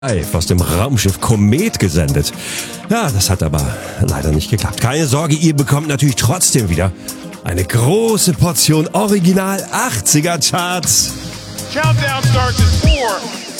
Live aus dem Raumschiff Komet gesendet. Ja, das hat aber leider nicht geklappt. Keine Sorge, ihr bekommt natürlich trotzdem wieder eine große Portion Original 80er Charts. Countdown starts in 4,